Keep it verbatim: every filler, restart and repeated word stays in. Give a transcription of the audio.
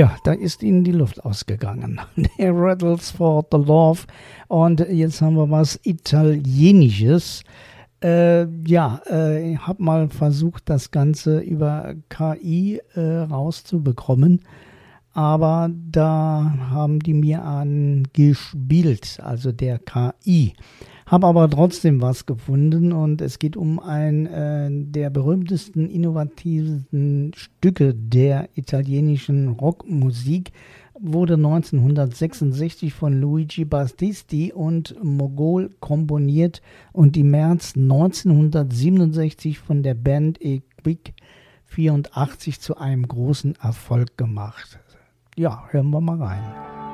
Ja, da ist ihnen die Luft ausgegangen. Der Rattles for the Love. Und jetzt haben wir was Italienisches. Äh, ja, äh, ich habe mal versucht, das Ganze über K I äh, rauszubekommen. Aber da haben die mir angespielt, also der K I. Habe aber trotzdem was gefunden und es geht um ein äh, der berühmtesten, innovativen Stücke der italienischen Rockmusik. Wurde neunzehnhundertsechsundsechzig von Luigi Battisti und Mogol komponiert und im März neunzehnhundertsiebenundsechzig von der Band Equipe vierundachtzig zu einem großen Erfolg gemacht. Ja, hören wir mal rein.